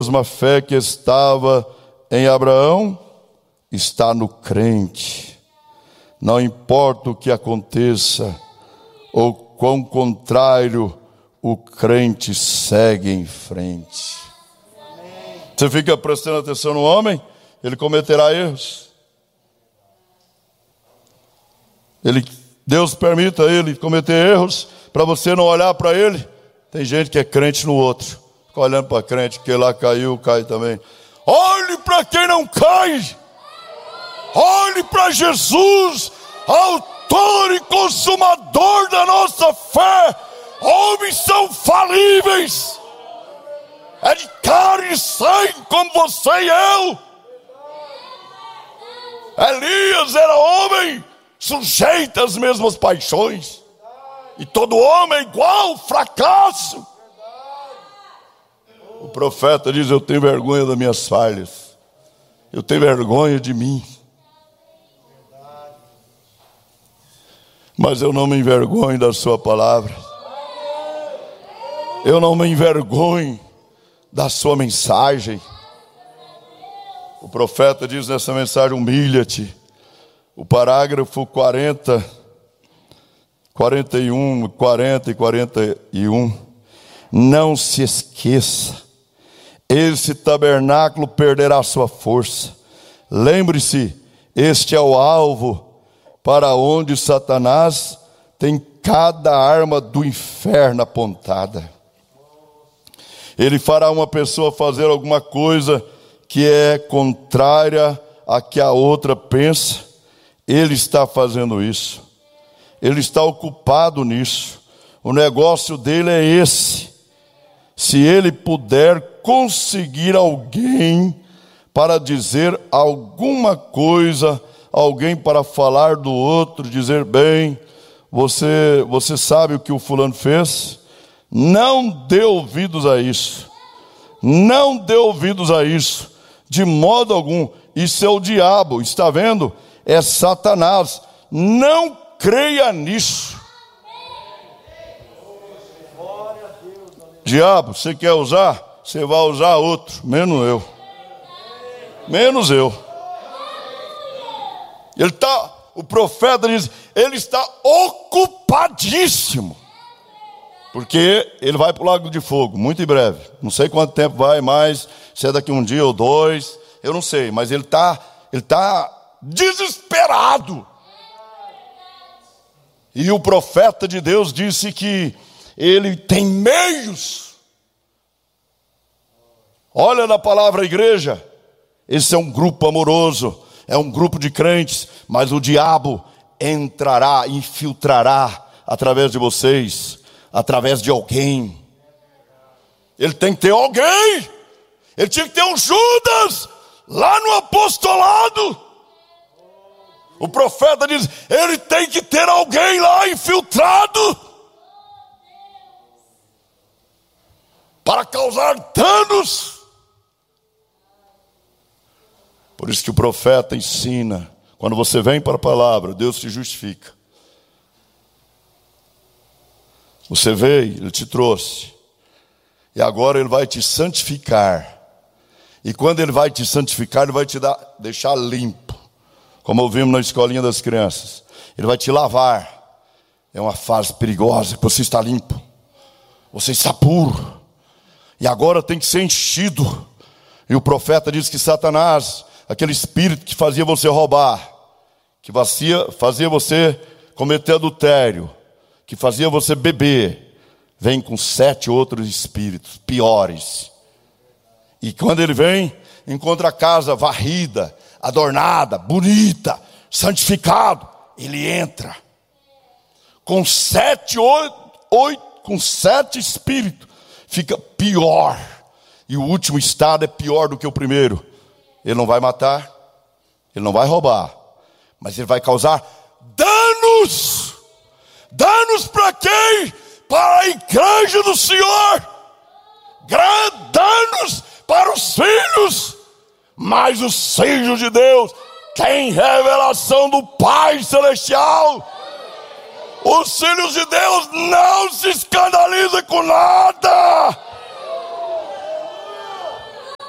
mesma fé que estava em Abraão está no crente. Não importa o que aconteça, ou quão contrário, o crente segue em frente. Você fica prestando atenção no homem, ele cometerá erros. Deus permita ele cometer erros, para você não olhar para ele. Tem gente que é crente no outro, fica olhando para crente, que lá caiu, cai também. Olhe para quem não cai. Olhe para Jesus, autor e consumador da nossa fé. Homens são falíveis, é de carne e sangue como você e eu. Elias era homem, sujeito às mesmas paixões, e todo homem é igual, fracasso. O profeta diz: eu tenho vergonha das minhas falhas, eu tenho vergonha de mim, mas eu não me envergonho da sua palavra, eu não me envergonho da sua mensagem. O profeta diz nessa mensagem: humilha-te. O parágrafo 40 e 41. Não se esqueça, esse tabernáculo perderá sua força. Lembre-se, este é o alvo para onde Satanás tem cada arma do inferno apontada. Ele fará uma pessoa fazer alguma coisa que é contrária a que a outra pensa. Ele está fazendo isso, ele está ocupado nisso. O negócio dele é esse. Se ele puder conseguir alguém para dizer alguma coisa, alguém para falar do outro, dizer: bem, você sabe o que o fulano fez? Não dê ouvidos a isso, não dê ouvidos a isso, de modo algum. Isso é o diabo, está vendo? É Satanás. Não creia nisso. Diabo, você quer usar? Você vai usar outro, menos eu. Menos eu. O profeta diz, ele está ocupadíssimo, porque ele vai para o lago de fogo, muito em breve. Não sei quanto tempo vai mais, se é daqui um dia ou dois, eu não sei, mas ele está desesperado. E o profeta de Deus disse que ele tem meios. Olha na palavra igreja, esse é um grupo amoroso, é um grupo de crentes, mas o diabo entrará, infiltrará através de vocês, através de alguém. Ele tem que ter alguém. Ele tinha que ter um Judas lá no apostolado. O profeta diz, ele tem que ter alguém lá infiltrado para causar danos. Por isso que o profeta ensina, quando você vem para a palavra, Deus te justifica. Você veio, ele te trouxe, e agora ele vai te santificar. E quando ele vai te santificar, ele vai te deixar limpo, como ouvimos na escolinha das crianças. Ele vai te lavar. É uma fase perigosa, você está limpo, você está puro, e agora tem que ser enchido. E o profeta diz que Satanás, aquele espírito que fazia você roubar, que fazia você cometer adultério, que fazia você beber, vem com 7 outros espíritos piores. E quando ele vem, encontra a casa varrida, adornada, bonita, santificado, ele entra com 7 espíritos, fica pior. E o último estado é pior do que o primeiro. Ele não vai matar, ele não vai roubar, mas ele vai causar danos. Danos para quem? Para a igreja do Senhor. Danos para os filhos. Mas os filhos de Deus têm revelação do Pai Celestial. Os filhos de Deus não se escandalizam com nada.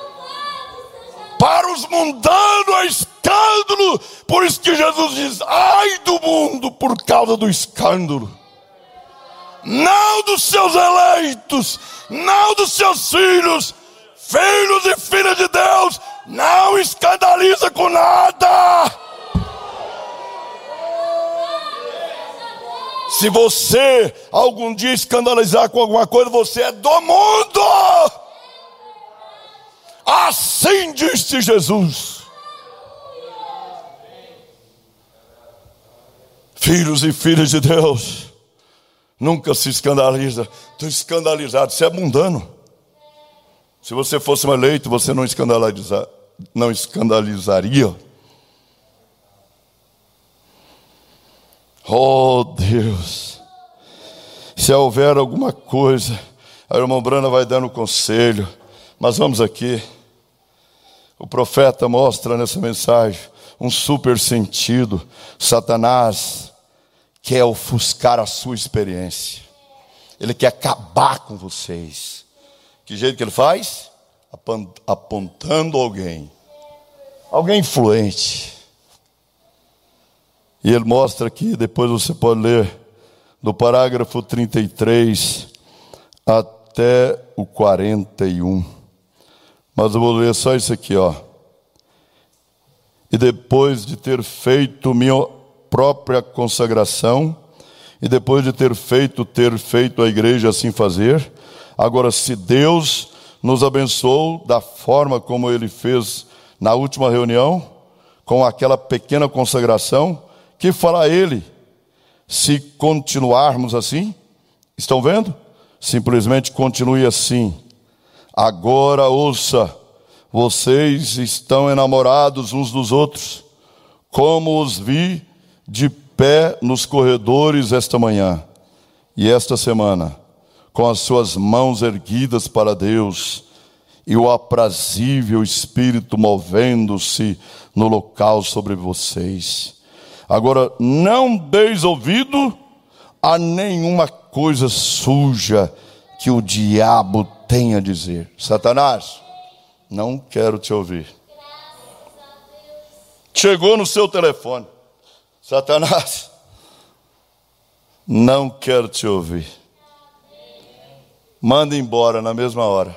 Deus mundano é escândalo. Por isso que Jesus diz: ai do mundo por causa do escândalo. Não dos seus eleitos, não dos seus filhos. Filhos e filhas de Deus, não escandaliza com nada. Se você algum dia escandalizar com alguma coisa, você é do mundo. Assim disse Jesus. Filhos e filhas de Deus, nunca se escandaliza. Estou escandalizado, você é mundano. Se você fosse um eleito, você não escandalizaria. Oh Deus, se houver alguma coisa, a irmã Brana vai dando conselho, mas vamos aqui. O profeta mostra nessa mensagem um super sentido. Satanás quer ofuscar a sua experiência. Ele quer acabar com vocês. Que jeito que ele faz? Apontando alguém influente. E ele mostra aqui, depois você pode ler, do parágrafo 33 até o 41. Mas eu vou ler só isso aqui, ó. E depois de ter feito minha própria consagração, e depois de ter feito a igreja assim fazer, agora se Deus nos abençoou da forma como Ele fez na última reunião, com aquela pequena consagração, que fará Ele se continuarmos assim? Estão vendo? Simplesmente continue assim. Agora ouça, vocês estão enamorados uns dos outros, como os vi de pé nos corredores esta manhã e esta semana, com as suas mãos erguidas para Deus e o aprazível Espírito movendo-se no local sobre vocês. Agora, não deis ouvido a nenhuma coisa suja que o diabo tem a dizer. Satanás, não quero te ouvir. Chegou no seu telefone. Satanás, não quero te ouvir. Manda embora na mesma hora.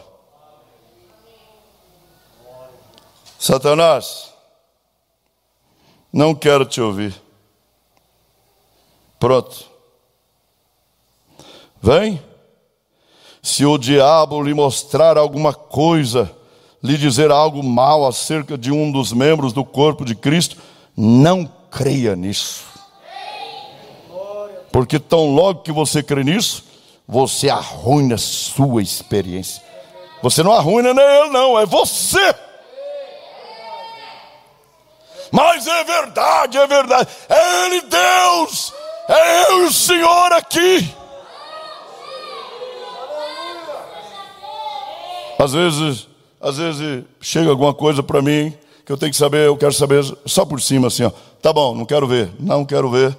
Satanás, não quero te ouvir. Pronto. Vem. Se o diabo lhe mostrar alguma coisa, lhe dizer algo mal acerca de um dos membros do corpo de Cristo, não creia nisso. Porque tão logo que você crê nisso, você arruina a sua experiência. Você não arruina nem ele não, é você. Mas é verdade, é verdade. É Ele Deus, é eu e o Senhor aqui. Às vezes chega alguma coisa para mim que eu tenho que saber, eu quero saber só por cima assim, ó. Tá bom, não quero ver, não quero ver.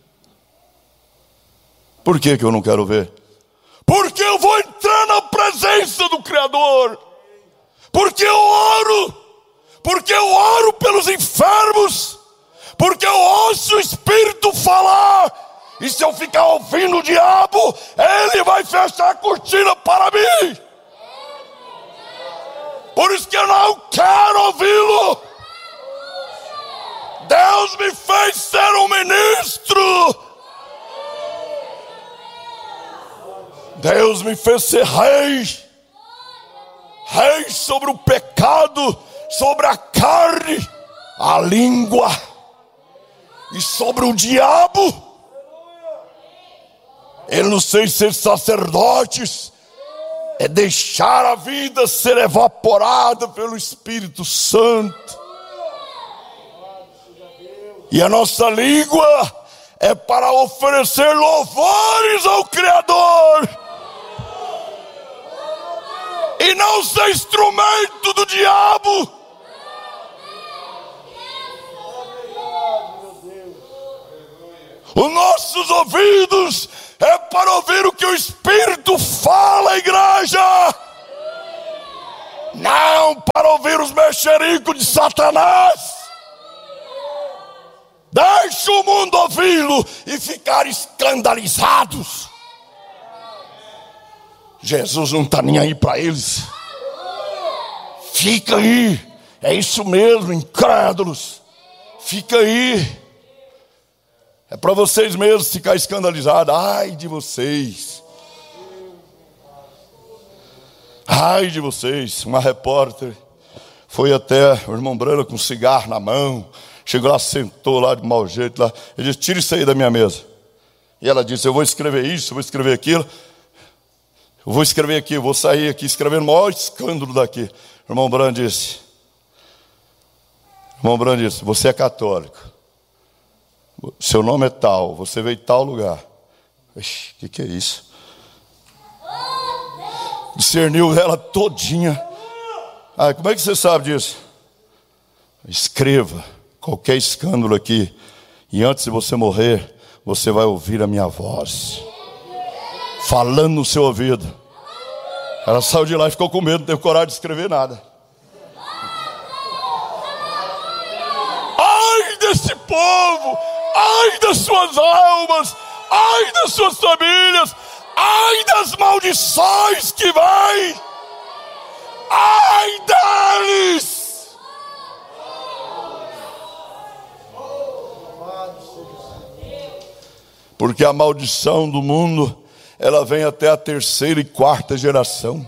Por que eu não quero ver? Porque eu vou entrar na presença do Criador. Porque eu oro. Porque eu oro pelos enfermos. Porque eu ouço o Espírito falar. E se eu ficar ouvindo o diabo, ele vai fechar a cortina para mim. Por isso que eu não quero ouvi-lo. Deus me fez ser um ministro. Deus me fez ser rei. Rei sobre o pecado, sobre a carne, a língua e sobre o diabo. Ele nos fez ser sacerdotes. É deixar a vida ser evaporada pelo Espírito Santo. E a nossa língua é para oferecer louvores ao Criador. E não ser instrumento do diabo. Os nossos ouvidos é para ouvir o que o Espírito fala, igreja. não para ouvir os mexericos de Satanás. Deixe o mundo ouvi-lo e ficar escandalizados. Jesus não está nem aí para eles. Fica aí, é isso mesmo, incrédulos. Fica aí. É para vocês mesmos ficar escandalizados. Ai de vocês. Ai de vocês. Uma repórter foi até o irmão Brana com um cigarro na mão. Chegou lá, sentou lá de mau jeito lá. Ele disse: tira isso aí da minha mesa. E ela disse: eu vou escrever isso, eu vou escrever aquilo. Eu vou escrever aqui, eu vou sair aqui escrevendo o maior escândalo daqui. O irmão Brana disse: você é católico. Seu nome é tal, você veio de tal lugar. Ixi, que é isso? Discerniu ela todinha. Ah, como é que você sabe disso? Escreva qualquer escândalo aqui, e antes de você morrer, você vai ouvir a minha voz falando no seu ouvido. Ela saiu de lá e ficou com medo, não teve coragem de escrever nada. Ai desse povo, ai das suas almas, ai das suas famílias, ai das maldições que vêm, ai deles. Porque a maldição do mundo, ela vem até a terceira e quarta geração.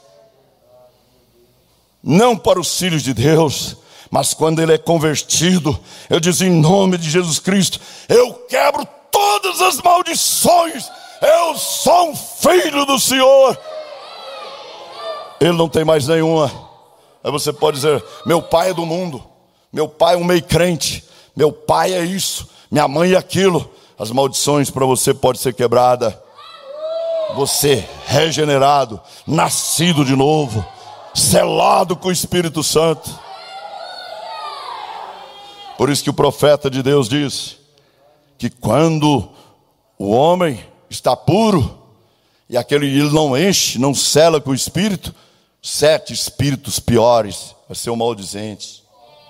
Não para os filhos de Deus, mas quando ele é convertido, eu digo em nome de Jesus Cristo, eu quebro todas as maldições, eu sou um filho do Senhor. Ele não tem mais nenhuma. Aí você pode dizer: meu pai é do mundo, meu pai é um meio crente, meu pai é isso, minha mãe é aquilo. As maldições para você podem ser quebradas. Você regenerado, nascido de novo, selado com o Espírito Santo. Por isso que o profeta de Deus diz que quando o homem está puro e ele não enche, não sela com o Espírito, 7 espíritos piores vai ser um maldizente.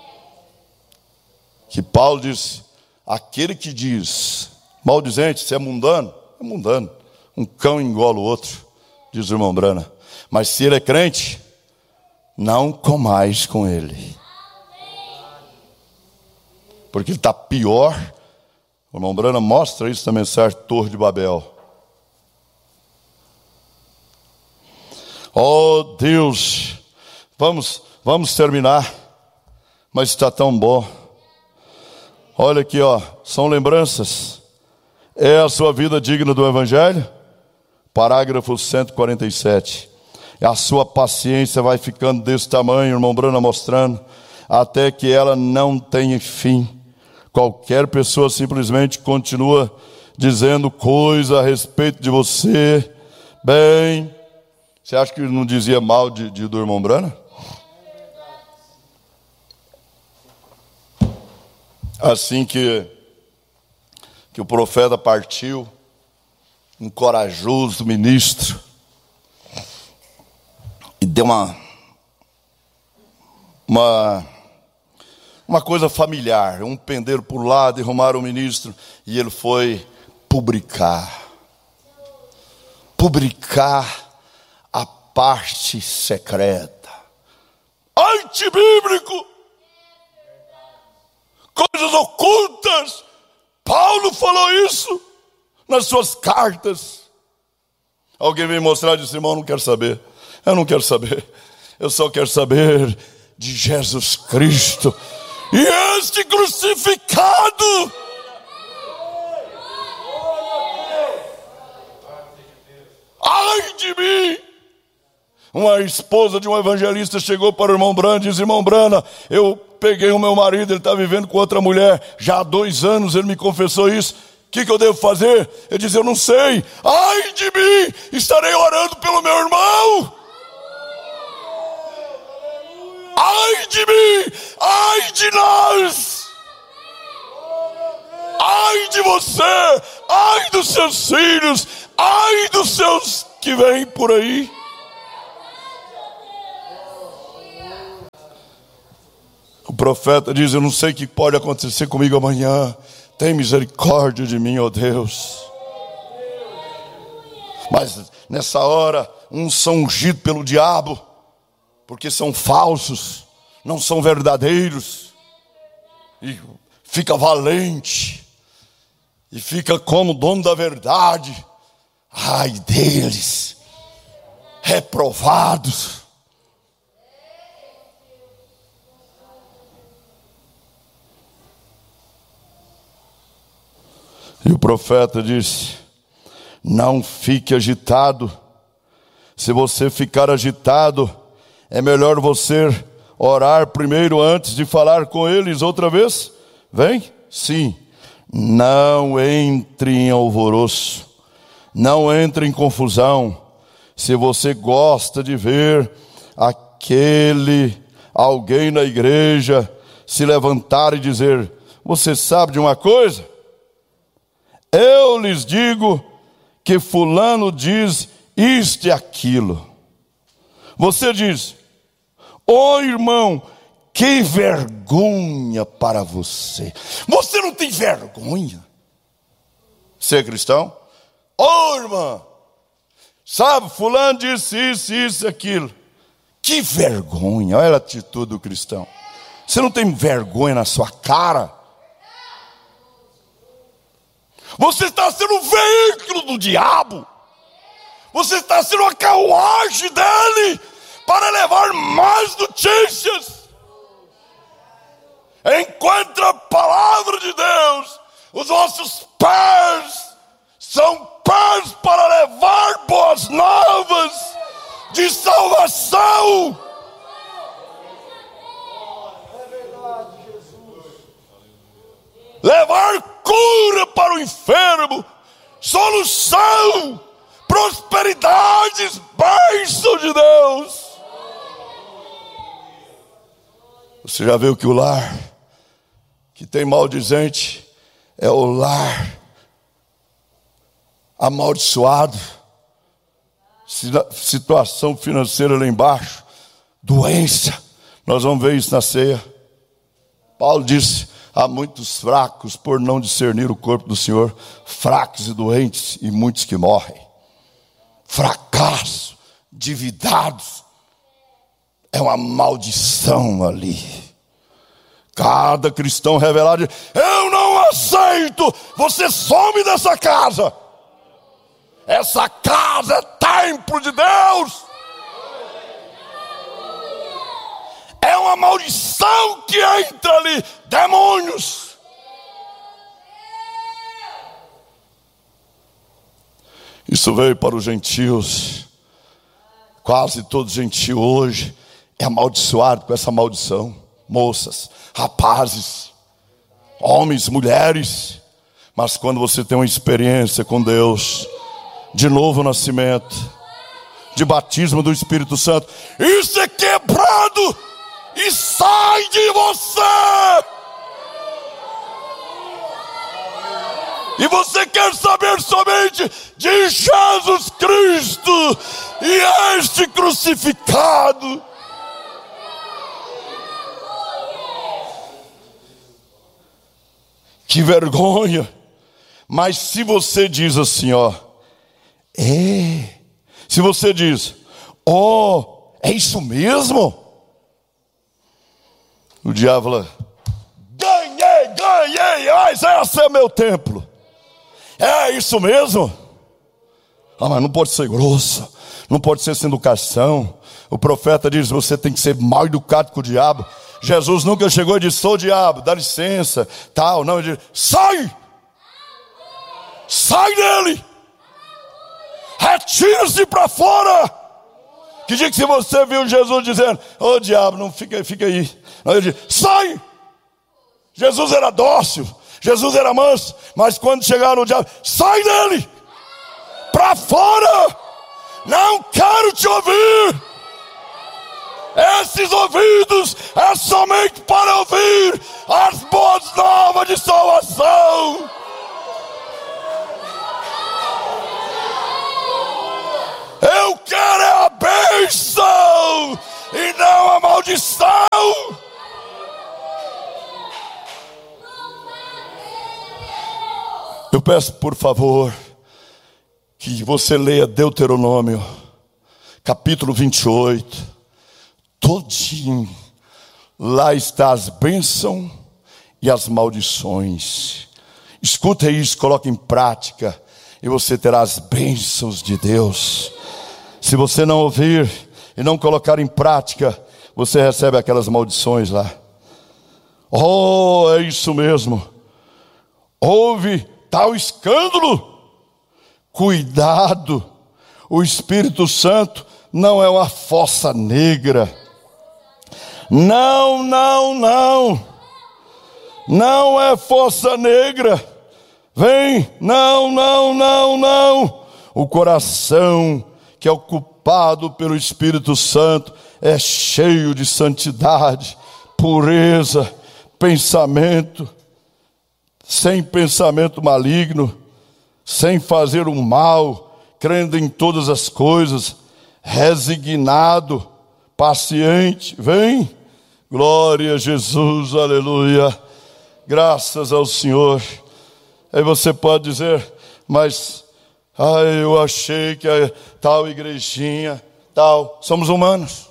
Que Paulo diz: aquele que diz maldizente, se é mundano, é mundano. Um cão engola o outro, diz o irmão Brana. Mas se ele é crente, não comais com ele. Porque ele está pior. O irmão Brana mostra isso na mensagem Torre de Babel. Oh Deus, vamos terminar. Mas está tão bom. Olha aqui, ó, são lembranças. É a sua vida digna do Evangelho? Parágrafo 147. A sua paciência vai ficando desse tamanho, irmão Brana mostrando, até que ela não tenha fim. Qualquer pessoa simplesmente continua dizendo coisa a respeito de você. Bem, você acha que não dizia mal do irmão Brana? Assim que o profeta partiu, um corajoso ministro, e deu uma coisa familiar, um pendeiro por lado e arrumaram o ministro, e ele foi publicar a parte secreta, antibíblico, coisas ocultas. Paulo falou isso nas suas cartas. Alguém veio mostrar e disse: irmão, não quero saber. Eu não quero saber. Eu só quero saber de Jesus Cristo e este crucificado. Ai de mim. Uma esposa de um evangelista chegou para o irmão Brana e disse: irmão Brana, eu peguei o meu marido, ele está vivendo com outra mulher já há 2 anos, ele me confessou isso. O que eu devo fazer? Ele disse: eu não sei. Ai de mim, estarei orando pelo meu irmão. Ai de mim, ai de nós, ai de você, ai dos seus filhos, ai dos seus que vêm por aí. O profeta diz: eu não sei o que pode acontecer comigo amanhã. Tem misericórdia de mim, ó Deus. Mas nessa hora, uns são ungidos pelo diabo, porque são falsos, não são verdadeiros. E fica valente, e fica como dono da verdade. Ai deles, reprovados. E o profeta disse: não fique agitado. Se você ficar agitado, é melhor você orar primeiro antes de falar com eles outra vez. Vem? Sim. Não entre em alvoroço, não entre em confusão. Se você gosta de ver alguém na igreja se levantar e dizer: você sabe de uma coisa? Eu lhes digo que fulano diz isto e aquilo. Você diz: ô irmão, que vergonha para você. Você não tem vergonha? Você é cristão? Ô irmã, sabe, fulano disse isso, isso e aquilo. Que vergonha, olha a atitude do cristão. Você não tem vergonha na sua cara? Você está sendo um veículo do diabo. Você está sendo uma carruagem dele para levar mais notícias. Enquanto a palavra de Deus, os nossos pés são pés para levar boas novas de salvação. Levar cura para o enfermo, solução, prosperidades, bênção de Deus. Você já viu que o lar que tem maldizente é o lar amaldiçoado, situação financeira lá embaixo, doença. Nós vamos ver isso na ceia. Paulo disse: há muitos fracos por não discernir o corpo do Senhor, fracos e doentes, e muitos que morrem. Fracasso, endividados, é uma maldição ali. Cada cristão revelado diz: eu não aceito, você some dessa casa. Essa casa é templo de Deus. É uma maldição que entra ali, demônios. Isso veio para os gentios. Quase todo gentio hoje é amaldiçoado com essa maldição. Moças, rapazes, homens, mulheres. Mas quando você tem uma experiência com Deus, de novo nascimento, de batismo do Espírito Santo, isso é quebrado e sai de você. E você quer saber somente de Jesus Cristo e este crucificado. Que vergonha. Mas se você diz assim, se você diz: é isso mesmo? O diabo fala: ganhei, mas esse é meu templo. É isso mesmo? Mas não pode ser grosso, não pode ser sem educação. O profeta diz: você tem que ser mal educado com o diabo. Jesus nunca chegou e disse: sou o diabo, dá licença, tal. Não, ele diz: sai dele, retira-se para fora. Que dia que se você viu Jesus dizendo: ô diabo, não fica aí. Não, ele diz: sai. Jesus era dócil, Jesus era manso, mas quando chegaram no diabo: sai dele, para fora, não quero te ouvir. Esses ouvidos é somente para ouvir as boas novas de salvação. Eu quero a bênção e não a maldição. Eu peço, por favor, que você leia Deuteronômio, capítulo 28, todinho. Lá está as bênçãos e as maldições. Escuta isso, coloque em prática, e você terá as bênçãos de Deus. Se você não ouvir e não colocar em prática, você recebe aquelas maldições lá. Oh, é isso mesmo. Houve tal escândalo. Cuidado, o Espírito Santo não é uma fossa negra. Não, não, não. Não é fossa negra. Vem, não, não, não, não. O coração que é ocupado pelo Espírito Santo é cheio de santidade, pureza, pensamento, sem pensamento maligno, sem fazer o mal, crendo em todas as coisas, resignado, paciente. Vem, glória a Jesus, aleluia, graças ao Senhor. Aí você pode dizer, mas eu achei que a tal igrejinha, tal, somos humanos,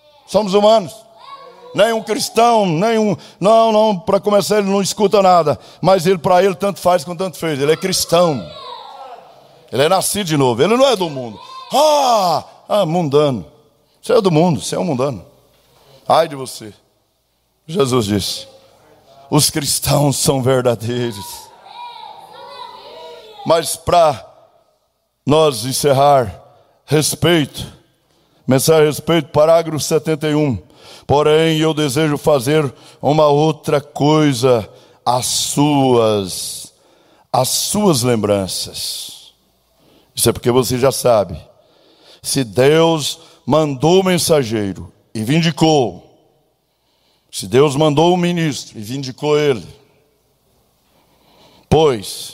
nenhum cristão, não, para começar ele não escuta nada, mas para ele tanto faz quanto tanto fez, ele é cristão, ele é nascido de novo, ele não é do mundo, mundano, você é do mundo, você é um mundano, ai de você. Jesus disse, os cristãos são verdadeiros. Mas para nós encerrar, mensagem a respeito, parágrafo 71. Porém, eu desejo fazer uma outra coisa às suas lembranças. Isso é porque você já sabe. Se Deus mandou o mensageiro e vindicou, se Deus mandou o ministro e vindicou ele, pois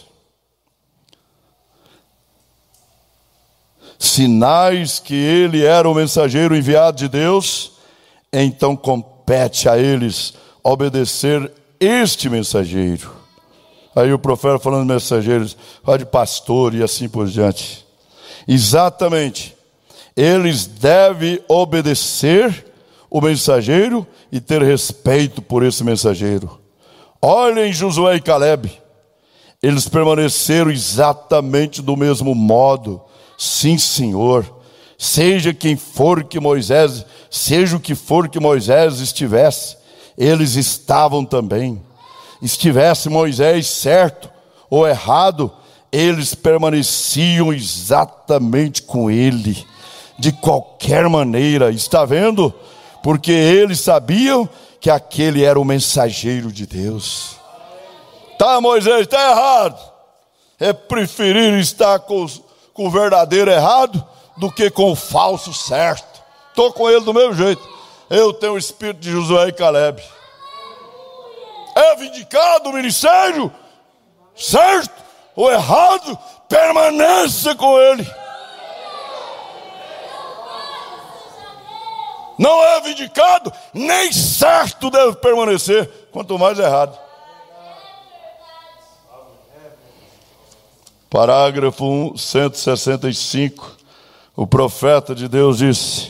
sinais que ele era o mensageiro enviado de Deus, então compete a eles obedecer este mensageiro. Aí o profeta falando de mensageiros, fala de pastor e assim por diante. Exatamente, eles devem obedecer o mensageiro e ter respeito por esse mensageiro. Olhem Josué e Calebe, eles permaneceram exatamente do mesmo modo. Sim, Senhor, seja o que for que Moisés estivesse, eles estavam também. Estivesse Moisés certo ou errado, eles permaneciam exatamente com ele, de qualquer maneira. Está vendo? Porque eles sabiam que aquele era o mensageiro de Deus. Tá, Moisés, está errado. É preferir estar com o verdadeiro errado do que com o falso certo. Estou com ele do mesmo jeito. Eu tenho o espírito de Josué e Calebe. É vindicado o ministério, certo ou errado, permaneça com ele. Não é vindicado, nem certo deve permanecer, quanto mais errado. Parágrafo 165, o profeta de Deus disse: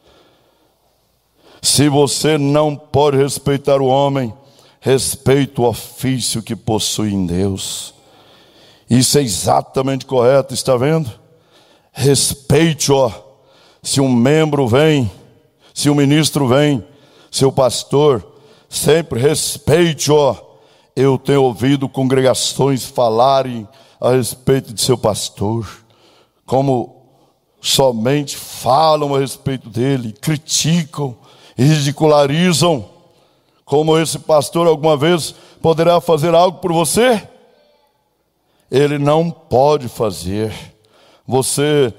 se você não pode respeitar o homem, respeite o ofício que possui em Deus. Isso é exatamente correto, está vendo? Respeite-o. Se um membro vem, se um ministro vem, seu pastor, sempre respeite-o. Eu tenho ouvido congregações falarem a respeito de seu pastor, como somente falam a respeito dele, criticam e ridicularizam. Como esse pastor alguma vez poderá fazer algo por você? Ele não pode fazer. Você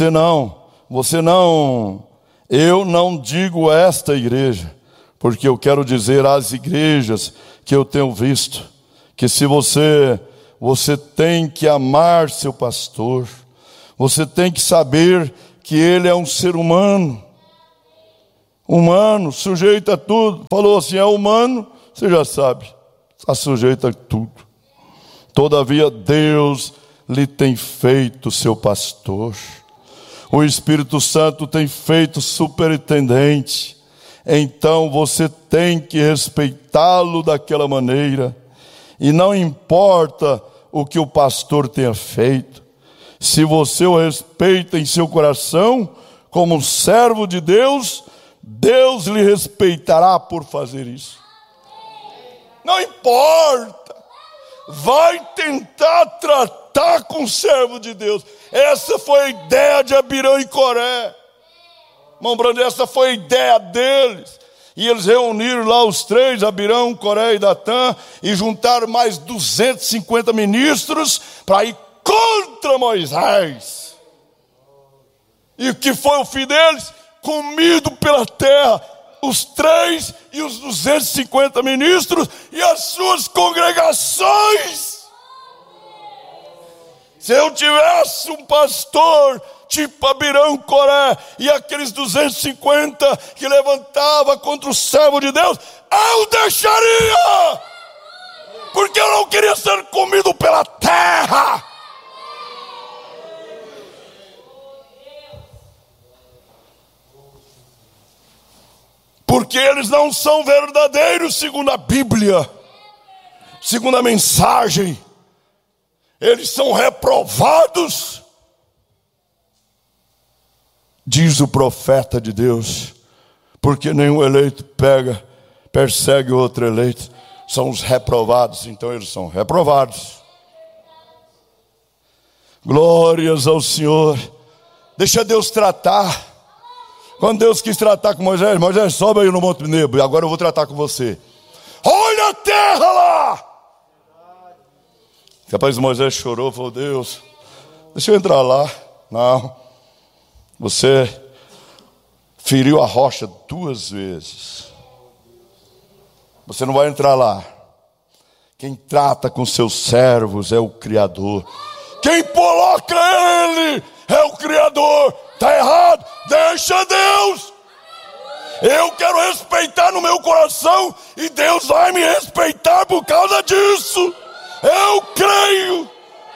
não. Eu não digo esta igreja, porque eu quero dizer às igrejas que eu tenho visto, que se você tem que amar seu pastor, você tem que saber que ele é um ser humano, sujeito a tudo. Falou assim, é humano, você já sabe, está sujeito a tudo. Todavia Deus lhe tem feito seu pastor. O Espírito Santo tem feito superintendente. Então você tem que respeitá-lo daquela maneira. E não importa o que o pastor tenha feito. Se você o respeita em seu coração, como um servo de Deus, Deus lhe respeitará por fazer isso. Não importa. Vai tentar tratar com o servo de Deus. Essa foi a ideia de Abirão e Coré. Irmão Brando, essa foi a ideia deles. E eles reuniram lá os três, Abirão, Coré e Datã, e juntaram mais 250 ministros para ir contra Moisés. E o que foi o fim deles? Comido pela terra. Os três e os 250 ministros e as suas congregações. Se eu tivesse um pastor tipo Abirão, Coré e aqueles 250 que levantava contra o servo de Deus, eu deixaria, porque eu não queria ser comido pela terra. Porque eles não são verdadeiros segundo a Bíblia, segundo a mensagem. Eles são reprovados. Diz o profeta de Deus, porque nenhum eleito persegue o outro eleito. São os reprovados, então eles são reprovados. Glórias ao Senhor. Deixa Deus tratar. Quando Deus quis tratar com Moisés, Moisés, sobe aí no Monte Nebo, e agora eu vou tratar com você. Olha a terra lá! Capaz Moisés chorou, falou, Deus, deixa eu entrar lá. Não, você feriu a rocha 2 vezes. Você não vai entrar lá. Quem trata com seus servos é o Criador. Quem coloca ele é o Criador. Está errado, deixa Deus. Eu quero respeitar no meu coração e Deus vai me respeitar por causa disso. Eu creio.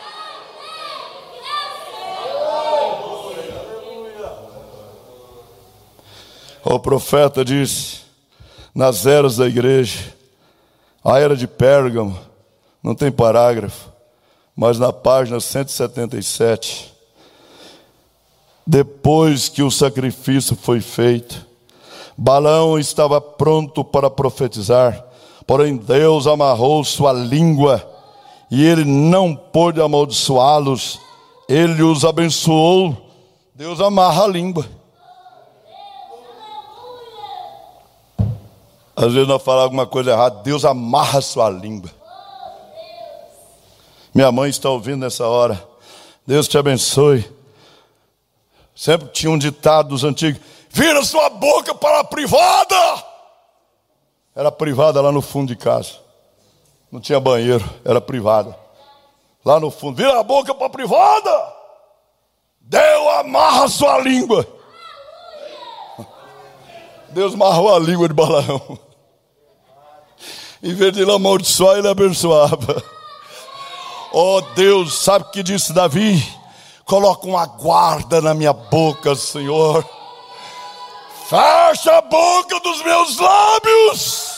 O profeta disse, nas eras da igreja, a era de Pérgamo, não tem parágrafo, mas na página 177, depois que o sacrifício foi feito, Balaão estava pronto para profetizar, porém Deus amarrou sua língua e ele não pôde amaldiçoá-los. Ele os abençoou. Deus amarra a língua. Às vezes nós falamos alguma coisa errada, Deus amarra a sua língua. Minha mãe está ouvindo nessa hora. Deus te abençoe. Sempre tinha um ditado dos antigos: vira sua boca para a privada. Era privada lá no fundo de casa. Não tinha banheiro, era privada. Lá no fundo, vira a boca para a privada. Deus amarra a sua língua. Deus amarrou a língua de Balaão. Em vez de ele amaldiçoar, ele abençoava. Oh Deus, sabe o que disse Davi? Coloca uma guarda na minha boca, Senhor. Fecha a boca dos meus lábios.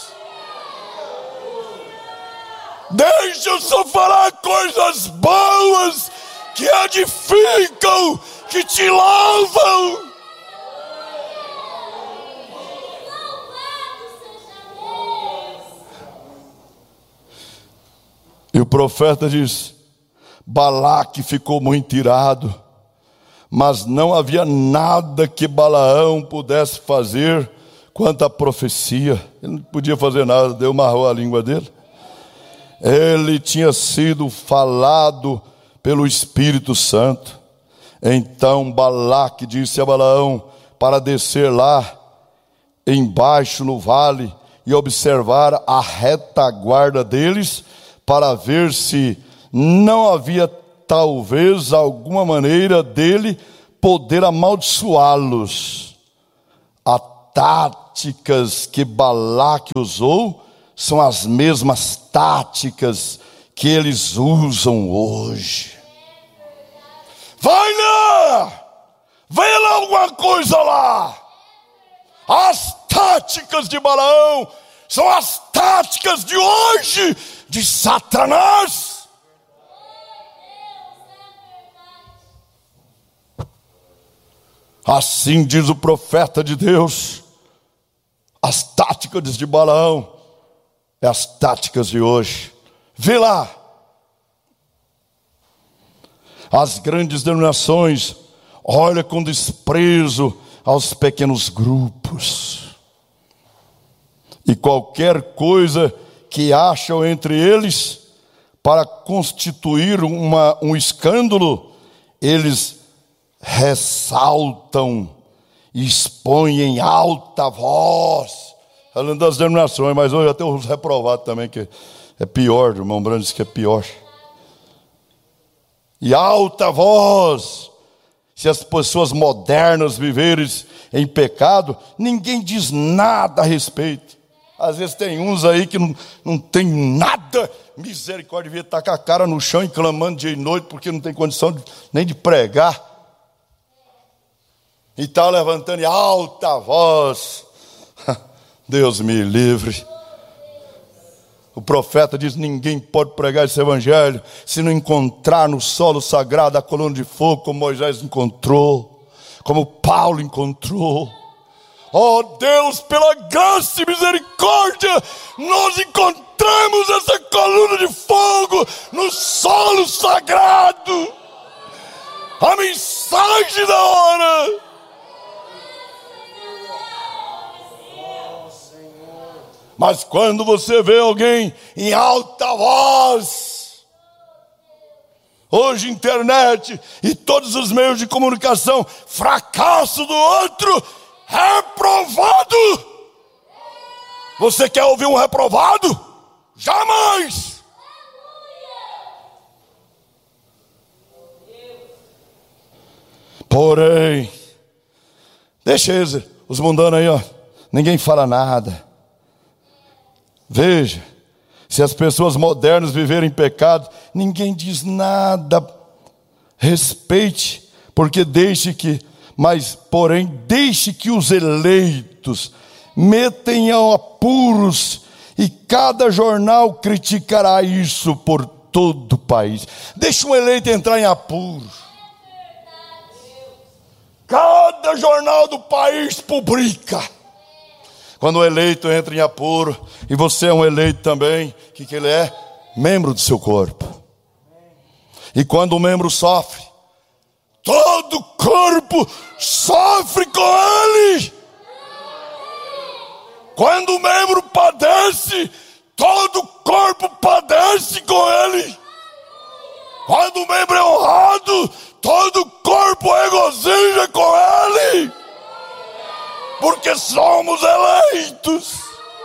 Deixa eu só falar coisas boas que edificam, que te louvam. E o profeta diz: Balaque ficou muito irado, mas não havia nada que Balaão pudesse fazer quanto à profecia. Ele não podia fazer nada, Deus amarrou a língua dele. Ele tinha sido falado pelo Espírito Santo. Então Balaque disse a Balaão para descer lá embaixo no vale e observar a retaguarda deles, para ver se não havia talvez alguma maneira dele poder amaldiçoá-los. As táticas que Balaque usou são as mesmas táticas que eles usam hoje. Vai lá, vê lá alguma coisa lá. As táticas de Balaão são as táticas de hoje de Satanás. Assim diz o profeta de Deus: as táticas de Balaão é as táticas de hoje. Vê lá. As grandes denominações olham com desprezo aos pequenos grupos. E qualquer coisa que acham entre eles para constituir um escândalo, eles ressaltam e expõem em alta voz. Falando das denominações, mas hoje até os reprovados também, que é pior, o irmão Brando disse que é pior. E alta voz. Se as pessoas modernas viverem em pecado, ninguém diz nada a respeito. Às vezes tem uns aí que não tem nada, misericórdia, devia estar com a cara no chão e clamando dia e noite, porque não tem condição nem de pregar. E está levantando em alta voz. Deus me livre. O profeta diz: ninguém pode pregar esse evangelho se não encontrar no solo sagrado a coluna de fogo, como Moisés encontrou, como Paulo encontrou. Oh Deus, pela graça e misericórdia, nós encontramos essa coluna de fogo no solo sagrado. A mensagem da hora. Mas quando você vê alguém em alta voz, hoje internet e todos os meios de comunicação, fracasso do outro, reprovado. Você quer ouvir um reprovado? Jamais! Porém, deixa eles, os mundanos aí, ó, ninguém fala nada. Veja, se as pessoas modernas viverem em pecado, ninguém diz nada. Respeite, porque deixe que os eleitos metem a apuros, e cada jornal criticará isso por todo o país. Deixa um eleito entrar em apuros. Cada jornal do país publica. Quando o eleito entra em apuro, e você é um eleito também, o que ele é? Membro do seu corpo. E quando o membro sofre, todo o corpo sofre com ele. Quando o membro padece, todo o corpo padece com ele. Quando o membro é honrado, todo o corpo regozija com ele. Porque somos eleitos.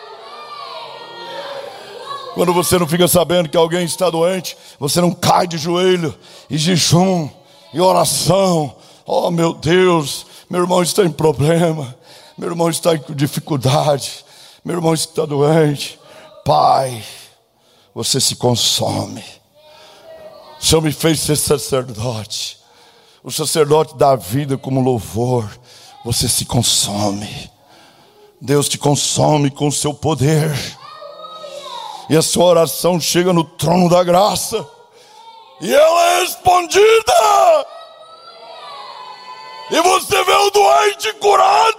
Quando você não fica sabendo que alguém está doente, você não cai de joelho e jejum e oração. Oh meu Deus, meu irmão está em problema, meu irmão está em dificuldade, meu irmão está doente. Pai, você se consome. O Senhor me fez ser sacerdote. O sacerdote dá vida como louvor. Você se consome. Deus te consome com o seu poder. E a sua oração chega no trono da graça. E ela é respondida. E você vê o doente curado.